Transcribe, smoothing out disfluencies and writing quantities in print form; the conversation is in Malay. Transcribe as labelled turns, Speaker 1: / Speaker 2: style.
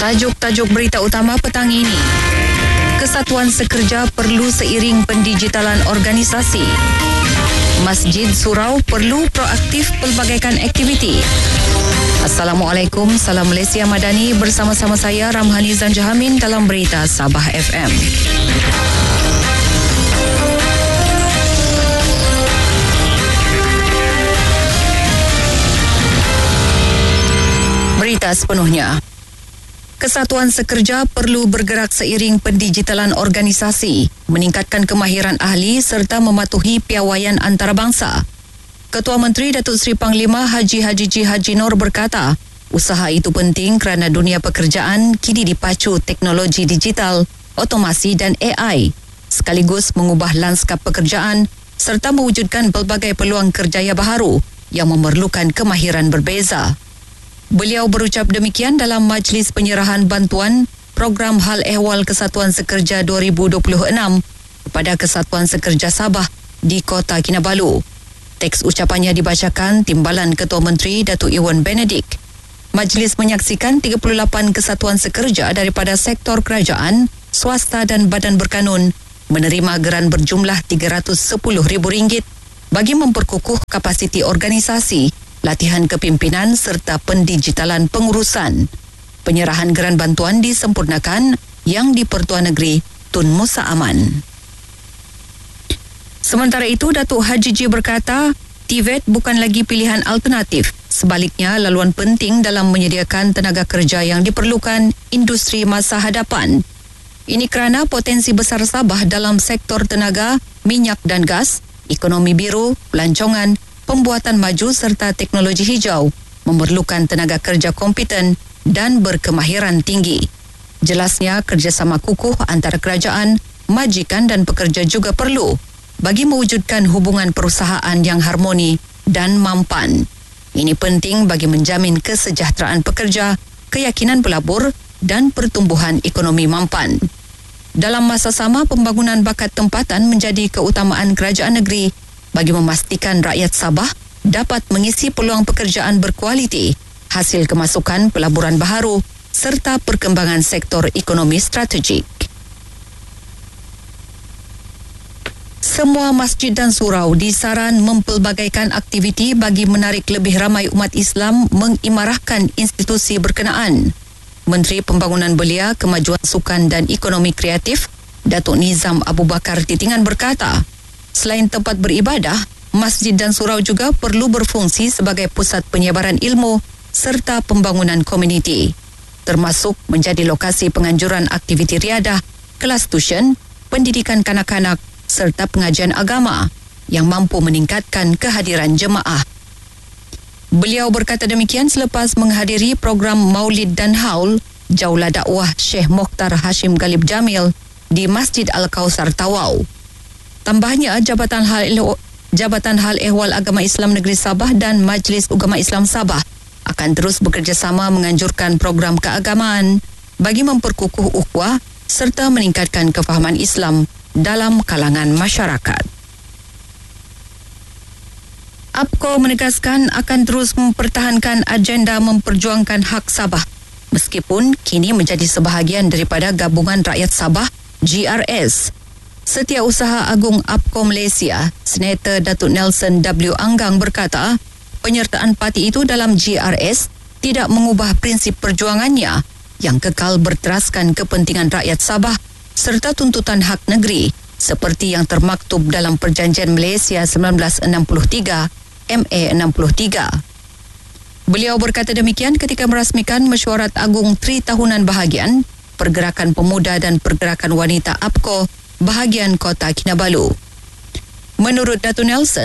Speaker 1: Tajuk-tajuk berita utama petang ini. Kesatuan sekerja perlu seiring pendigitalan organisasi. Masjid Surau perlu proaktif pelbagaikan aktiviti. Assalamualaikum, salam Malaysia Madani, bersama-sama saya Ramhani Zanjahamin dalam Berita Sabah FM. Berita sepenuhnya. Kesatuan sekerja perlu bergerak seiring pendigitalan organisasi, meningkatkan kemahiran ahli serta mematuhi piawaian antarabangsa. Ketua Menteri Datuk Seri Panglima Haji Haji Noor berkata, usaha itu penting kerana dunia pekerjaan kini dipacu teknologi digital, otomasi dan AI, sekaligus mengubah lanskap pekerjaan serta mewujudkan pelbagai peluang kerjaya baharu yang memerlukan kemahiran berbeza. Beliau berucap demikian dalam majlis penyerahan bantuan Program Hal Ehwal Kesatuan Sekerja 2026 kepada Kesatuan Sekerja Sabah di Kota Kinabalu. Teks ucapannya dibacakan Timbalan Ketua Menteri Datuk Ewan Benedict. Majlis menyaksikan 38 kesatuan sekerja daripada sektor kerajaan, swasta dan badan berkanun menerima geran berjumlah RM310,000 bagi memperkukuh kapasiti organisasi, latihan kepimpinan serta pendigitalan pengurusan. Penyerahan geran bantuan disempurnakan yang di-Pertuan Negeri Tun Musa Aman. Sementara itu, Datuk Haji Ji berkata, TVET bukan lagi pilihan alternatif. Sebaliknya, laluan penting dalam menyediakan tenaga kerja yang diperlukan industri masa hadapan. Ini kerana potensi besar Sabah dalam sektor tenaga, minyak dan gas, ekonomi biru, pelancongan, pembuatan maju serta teknologi hijau memerlukan tenaga kerja kompeten dan berkemahiran tinggi. Jelasnya, kerjasama kukuh antara kerajaan, majikan dan pekerja juga perlu bagi mewujudkan hubungan perusahaan yang harmoni dan mampan. Ini penting bagi menjamin kesejahteraan pekerja, keyakinan pelabur dan pertumbuhan ekonomi mampan. Dalam masa sama, pembangunan bakat tempatan menjadi keutamaan kerajaan negeri bagi memastikan rakyat Sabah dapat mengisi peluang pekerjaan berkualiti, hasil kemasukan pelaburan baharu serta perkembangan sektor ekonomi strategik. Semua masjid dan surau disaran mempelbagaikan aktiviti bagi menarik lebih ramai umat Islam mengimarahkan institusi berkenaan. Menteri Pembangunan Belia, Kemajuan Sukan dan Ekonomi Kreatif, Datuk Nizam Abu Bakar Titingan berkata, selain tempat beribadah, masjid dan surau juga perlu berfungsi sebagai pusat penyebaran ilmu serta pembangunan komuniti, termasuk menjadi lokasi penganjuran aktiviti riadah, kelas tuition, pendidikan kanak-kanak serta pengajian agama yang mampu meningkatkan kehadiran jemaah. Beliau berkata demikian selepas menghadiri program Maulid dan Haul Jaulah Dakwah Syekh Mokhtar Hashim Galib Jamil di Masjid Al-Kausar Tawau. Tambahnya, Jabatan Hal Ehwal Agama Islam Negeri Sabah dan Majlis Ugama Islam Sabah akan terus bekerjasama menganjurkan program keagamaan bagi memperkukuh ukhuwah serta meningkatkan kefahaman Islam dalam kalangan masyarakat. APKO menegaskan akan terus mempertahankan agenda memperjuangkan hak Sabah meskipun kini menjadi sebahagian daripada Gabungan Rakyat Sabah GRS. Setiausaha Agung APKO Malaysia, Senator Datuk Nelson W. Anggang berkata, penyertaan parti itu dalam GRS tidak mengubah prinsip perjuangannya yang kekal berteraskan kepentingan rakyat Sabah serta tuntutan hak negeri seperti yang termaktub dalam Perjanjian Malaysia 1963 MA 63. Beliau berkata demikian ketika merasmikan mesyuarat agung 3 tahunan bahagian Pergerakan Pemuda dan Pergerakan Wanita APKO bahagian Kota Kinabalu. Menurut Datuk Nelson,